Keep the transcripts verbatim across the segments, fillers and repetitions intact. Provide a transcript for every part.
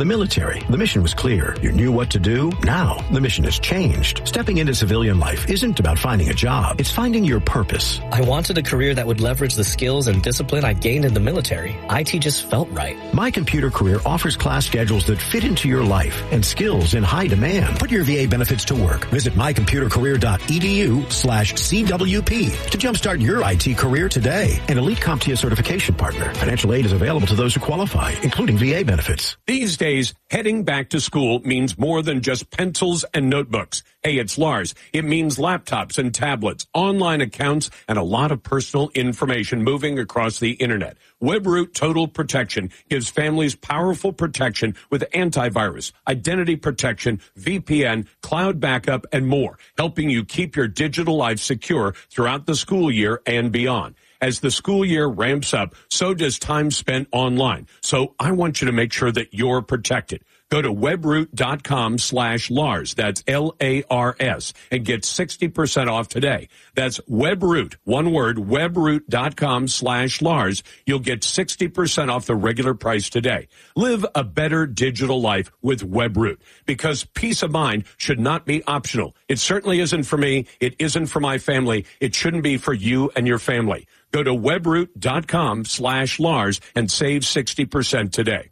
the military, the mission was clear. You knew what to do. Now, the mission has changed. Stepping into civilian life isn't about finding a job. It's finding your purpose. I wanted a career that would leverage the skills and discipline I gained in the military. I T just felt right. My Computer Career offers class schedules that fit into your life and skills in high demand. Put your V A benefits to work. Visit mycomputercareer.edu slash CWP to jumpstart your I T career today. An Elite CompTIA certification partner. Financial aid is available to those who qualify, including V A benefits. These days, heading back to school means more than just pencils and notebooks. Hey, it's Lars. It means laptops and tablets, online accounts, and a lot of personal information moving across the internet. WebRoot Total Protection gives families powerful protection with antivirus, identity protection, V P N, cloud backup, and more, helping you keep your digital life secure throughout the school year and beyond. As the school year ramps up, so does time spent online. So I want you to make sure that you're protected. Go to webroot.com slash Lars. That's L A R S and get sixty percent off today. That's WebRoot, one word, webroot.com slash Lars. You'll get sixty percent off the regular price today. Live a better digital life with WebRoot because peace of mind should not be optional. It certainly isn't for me. It isn't for my family. It shouldn't be for you and your family. Go to webroot.com slash Lars and save sixty percent today.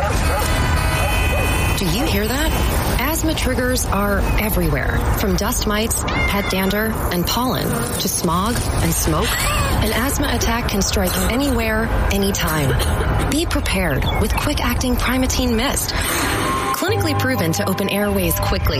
Do you hear that? Asthma triggers are everywhere, from dust mites, pet dander, and pollen, to smog and smoke. An asthma attack can strike anywhere, anytime. Be prepared with quick-acting Primatene Mist. Clinically proven to open airways quickly.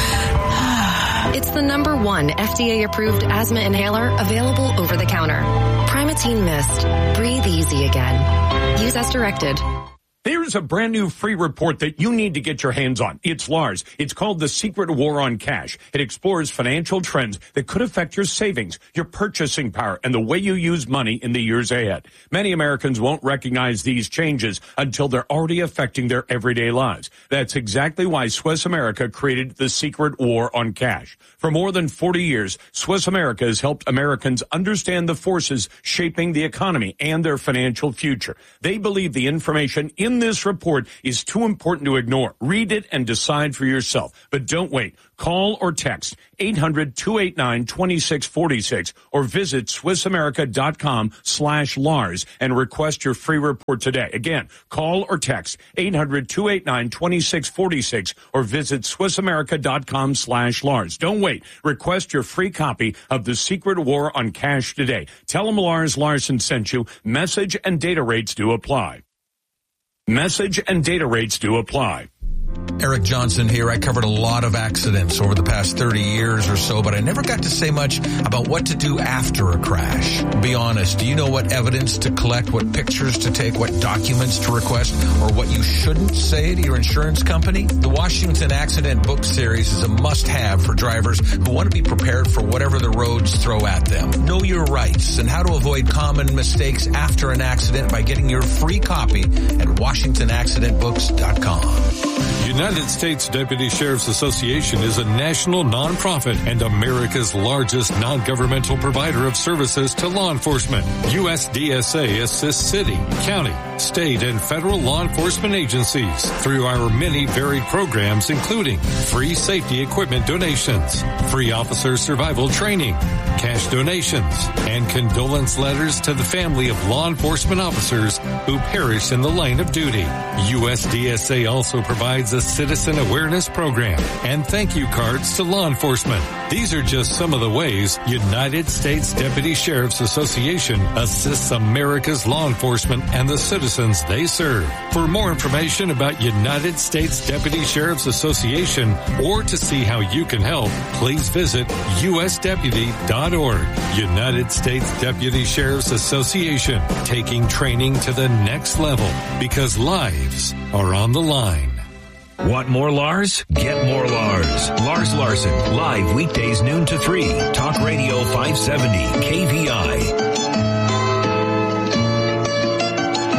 It's the number one F D A-approved asthma inhaler available over the counter. Primatene Mist. Breathe easy again. Use as directed. There's a brand new free report that you need to get your hands on. It's Lars. It's called The Secret War on Cash. It explores financial trends that could affect your savings, your purchasing power, and the way you use money in the years ahead. Many Americans won't recognize these changes until they're already affecting their everyday lives. That's exactly why Swiss America created The Secret War on Cash. For more than forty years, Swiss America has helped Americans understand the forces shaping the economy and their financial future. They believe the information in this report is too important to ignore. Read it and decide for yourself. But don't wait. Call or text eight hundred, two eight nine, two six four six or visit SwissAmerica.com slash Lars and request your free report today. Again, call or text eight hundred, two eight nine, two six four six or visit SwissAmerica.com slash Lars. Don't wait. Request your free copy of The Secret War on Cash today. Tell them Lars Larson sent you. Message and data rates do apply. Message and data rates do apply. Eric Johnson here. I covered a lot of accidents over the past thirty years or so, but I never got to say much about what to do after a crash. Be honest, do you know what evidence to collect, what pictures to take, what documents to request, or what you shouldn't say to your insurance company? The Washington Accident Book Series is a must-have for drivers who want to be prepared for whatever the roads throw at them. Know your rights and how to avoid common mistakes after an accident by getting your free copy at washington accident books dot com. United States Deputy Sheriff's Association is a national nonprofit and America's largest non-governmental provider of services to law enforcement. U S D S A assists city, county, state, and federal law enforcement agencies through our many varied programs, including free safety equipment donations, free officer survival training, cash donations, and condolence letters to the family of law enforcement officers who perished in the line of duty. U S D S A also provides a citizen awareness program and thank you cards to law enforcement. These are just some of the ways United States Deputy Sheriff's Association assists America's law enforcement and the citizens they serve. For more information about United States Deputy Sheriff's Association or to see how you can help, please visit U S deputy dot org. United States Deputy Sheriff's Association, taking training to the next level because lives are on the line. Want more Lars? Get more Lars. Lars Larson, live weekdays noon to three. Talk Radio five seventy K V I.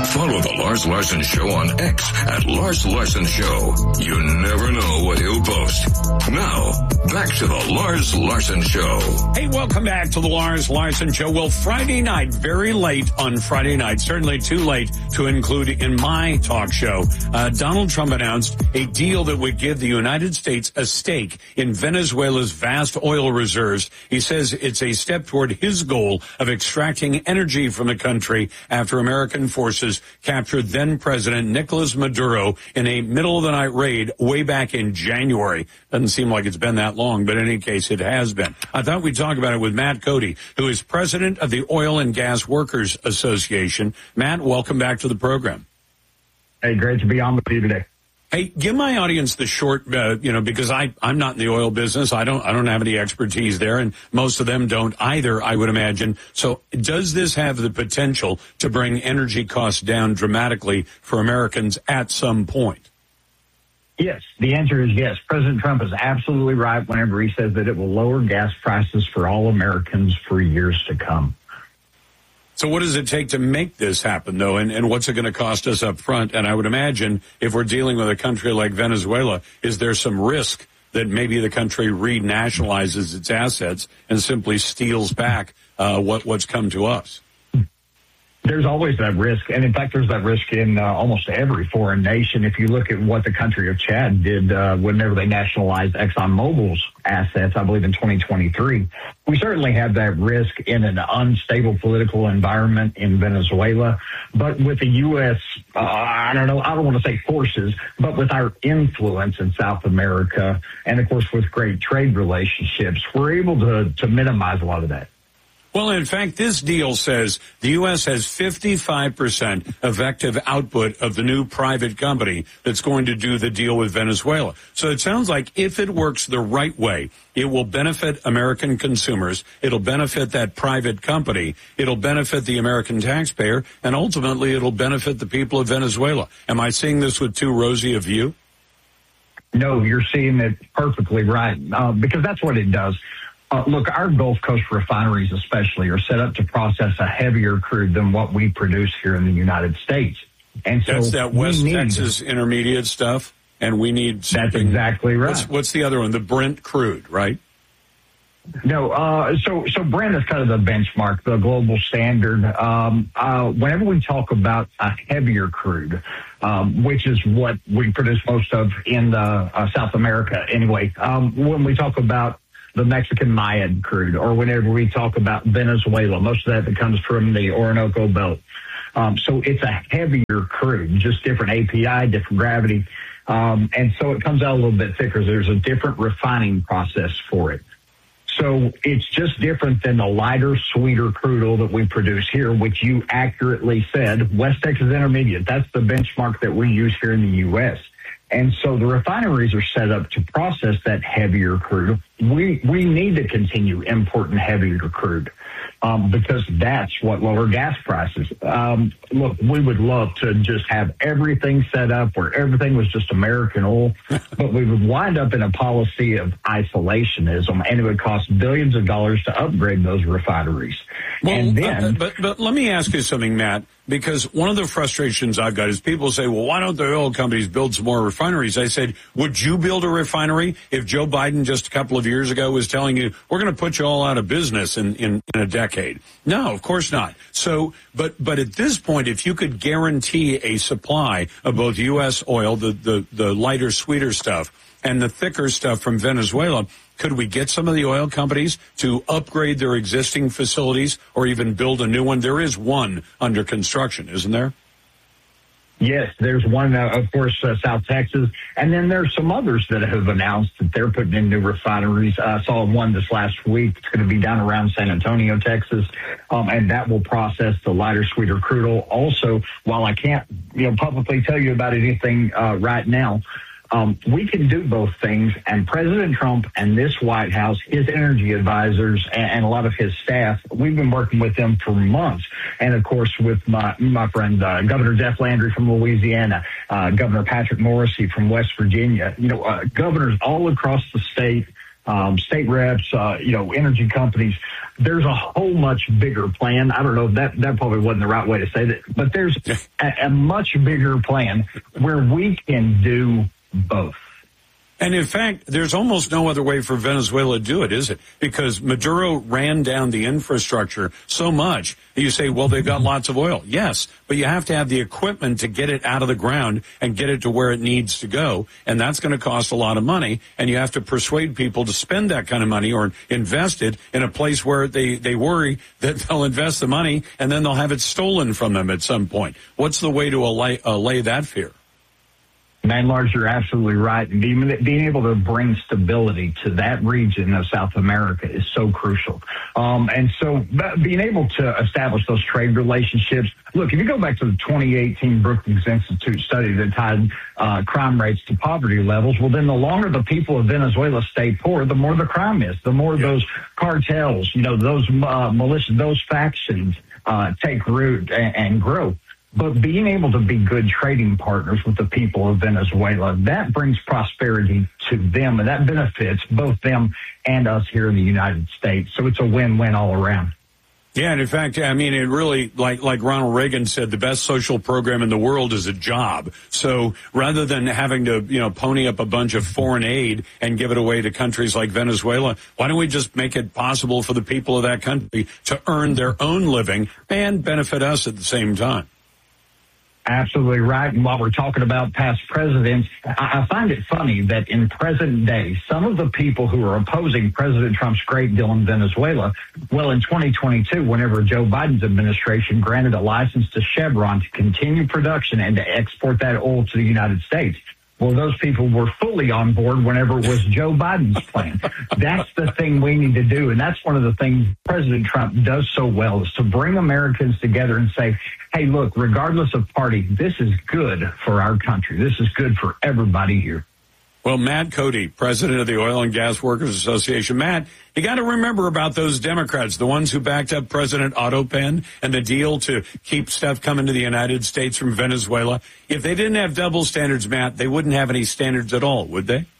Follow The Lars Larson Show on X at Lars Larson Show. You never know what he'll post. Now, back to The Lars Larson Show. Hey, welcome back to The Lars Larson Show. Well, Friday night, very late on Friday night, certainly too late to include in my talk show, uh, Donald Trump announced a deal that would give the United States a stake in Venezuela's vast oil reserves. He says it's a step toward his goal of extracting energy from the country after American forces captured then-President Nicolas Maduro in a middle-of-the-night raid way back in January. Doesn't seem like it's been that long, but in any case, it has been. I thought we'd talk about it with Matt Cody, who is president of the Oil and Gas Workers Association. Matt, welcome back to the program. Hey, great to be on with you today. Hey, give my audience the short, uh, you know, because I, I'm not in the oil business. I don't, I don't have any expertise there, and most of them don't either, I would imagine. So does this have the potential to bring energy costs down dramatically for Americans at some point? Yes, the answer is yes. President Trump is absolutely right whenever he says that it will lower gas prices for all Americans for years to come. So what does it take to make this happen, though, and, and what's it going to cost us up front? And I would imagine if we're dealing with a country like Venezuela, is there some risk that maybe the country renationalizes its assets and simply steals back uh, what, what's come to us? There's always that risk, and in fact, there's that risk in uh, almost every foreign nation. If you look at what the country of Chad did uh, whenever they nationalized ExxonMobil's assets, I believe in twenty twenty-three, we certainly have that risk in an unstable political environment in Venezuela. But with the U S, uh, I don't know, I don't want to say forces, but with our influence in South America, and of course with great trade relationships, we're able to, to minimize a lot of that. Well, in fact, this deal says the U S has fifty-five percent effective output of the new private company that's going to do the deal with Venezuela. So it sounds like if it works the right way, it will benefit American consumers. It'll benefit that private company. It'll benefit the American taxpayer. And ultimately, it'll benefit the people of Venezuela. Am I seeing this with too rosy a view? No, you're seeing it perfectly right, uh, because that's what it does. Uh, look, our Gulf Coast refineries especially are set up to process a heavier crude than what we produce here in the United States. And so that's that West need, Texas intermediate stuff, and we need something. That's exactly right. What's, what's the other one? The Brent crude, right? No, uh, so so Brent is kind of the benchmark, the global standard. Um, uh, whenever we talk about a heavier crude, um, which is what we produce most of in the, uh, South America anyway, um, when we talk about the Mexican Mayan crude, or whenever we talk about Venezuela, most of that, that comes from the Orinoco Belt. Um, so it's a heavier crude, just different A P I, different gravity. Um, and so it comes out a little bit thicker. There's a different refining process for it. So it's just different than the lighter, sweeter crude oil that we produce here, which you accurately said, West Texas Intermediate. That's the benchmark that we use here in the U S. And so the refineries are set up to process that heavier crude. We we need to continue importing heavier crude um, because that's what lower gas prices. Um, look, we would love to just have everything set up where everything was just American oil, but we would wind up in a policy of isolationism, and it would cost billions of dollars to upgrade those refineries. Well, and then, uh, but but let me ask you something, Matt. Because one of the frustrations I've got is people say, well, why don't the oil companies build some more refineries? I said, would you build a refinery if Joe Biden just a couple of years ago was telling you, we're going to put you all out of business in, in, in a decade? No, of course not. So, but but at this point, if you could guarantee a supply of both U S oil, the, the, the lighter, sweeter stuff, and the thicker stuff from Venezuela, could we get some of the oil companies to upgrade their existing facilities or even build a new one? There is one under construction, isn't there? Yes, there's one, uh, of course, uh, South Texas. And then there's some others that have announced that they're putting in new refineries. I uh, saw one this last week. It's going to be down around San Antonio, Texas. Um, and that will process the lighter, sweeter crude oil. Also, while I can't, you know, publicly tell you about anything uh, right now, Um, we can do both things, and President Trump and this White House, his energy advisors, and, and a lot of his staff, we've been working with them for months. And, of course, with my, my friend uh, Governor Jeff Landry from Louisiana, uh, Governor Patrick Morrisey from West Virginia, you know, uh, governors all across the state, um, state reps, uh, you know, energy companies. There's a whole much bigger plan. I don't know if that, that probably wasn't the right way to say that, but there's a, a much bigger plan where we can do both. And in fact, there's almost no other way for Venezuela to do it, is it? Because Maduro ran down the infrastructure so much that you say, well, they've got lots of oil. Yes, but you have to have the equipment to get it out of the ground and get it to where it needs to go. And that's going to cost a lot of money. And you have to persuade people to spend that kind of money or invest it in a place where they, they worry that they'll invest the money and then they'll have it stolen from them at some point. What's the way to allay, allay that fear? Man, Lars, you're absolutely right. And being, being able to bring stability to that region of South America is so crucial. Um, and so being able to establish those trade relationships. Look, if you go back to the twenty eighteen Brookings Institute study that tied uh, crime rates to poverty levels, well, then the longer the people of Venezuela stay poor, the more the crime is, the more yeah. those cartels, you know, those uh, militias, those factions uh, take root and, and grow. But being able to be good trading partners with the people of Venezuela, that brings prosperity to them, and that benefits both them and us here in the United States. So it's a win-win all around. Yeah, and in fact, I mean, it really, like like Ronald Reagan said, the best social program in the world is a job. So rather than having to, you know, pony up a bunch of foreign aid and give it away to countries like Venezuela, why don't we just make it possible for the people of that country to earn their own living and benefit us at the same time? Absolutely right. And while we're talking about past presidents, I find it funny that in present day, some of the people who are opposing President Trump's great deal in Venezuela, well, in twenty twenty-two, whenever Joe Biden's administration granted a license to Chevron to continue production and to export that oil to the United States, well, those people were fully on board whenever it was Joe Biden's plan. That's the thing we need to do. And that's one of the things President Trump does so well, is to bring Americans together and say, hey, look, regardless of party, this is good for our country. This is good for everybody here. Well, Matt Cody, president of the Oil and Gas Workers Association. Matt, you got to remember about those Democrats, the ones who backed up President Otto Penn and the deal to keep stuff coming to the United States from Venezuela. If they didn't have double standards, Matt, they wouldn't have any standards at all, would they?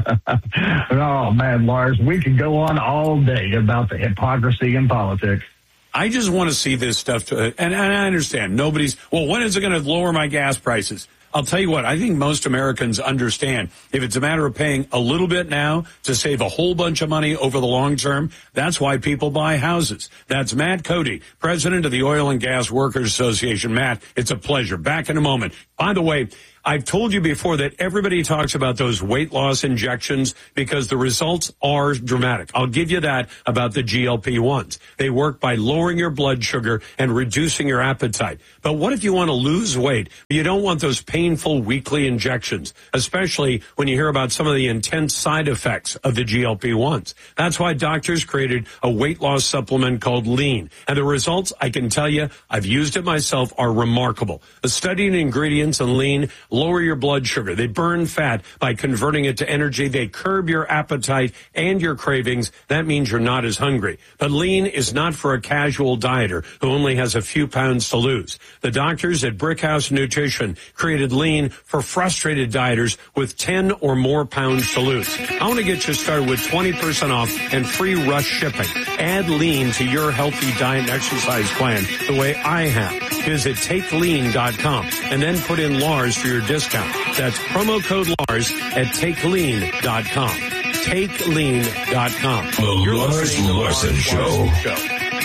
Oh, man, Lars, we could go on all day about the hypocrisy in politics. I just want to see this stuff, to, and, and I understand nobody's, well, when is it going to lower my gas prices? I'll tell you what, I think most Americans understand if it's a matter of paying a little bit now to save a whole bunch of money over the long term, that's why people buy houses. That's Matt Cody, president of the Oil and Gas Workers Association. Matt, it's a pleasure. Back in a moment. By the way, I've told you before that everybody talks about those weight loss injections because the results are dramatic. I'll give you that about the G L P ones. They work by lowering your blood sugar and reducing your appetite. But what if you want to lose weight? You don't want those painful weekly injections, especially when you hear about some of the intense side effects of the G L P ones. That's why doctors created a weight loss supplement called Lean. And the results, I can tell you, I've used it myself, are remarkable. The studying ingredients in Lean lower your blood sugar. They burn fat by converting it to energy. They curb your appetite and your cravings. That means you're not as hungry. But Lean is not for a casual dieter who only has a few pounds to lose. The doctors at Brickhouse Nutrition created Lean for frustrated dieters with ten or more pounds to lose. I want to get you started with twenty percent off and free rush shipping. Add Lean to your healthy diet and exercise plan the way I have. Visit take lean dot com and then put in Lars for your discount. That's promo code Lars at take lean dot com. take lean dot com. The Lars Larson Show.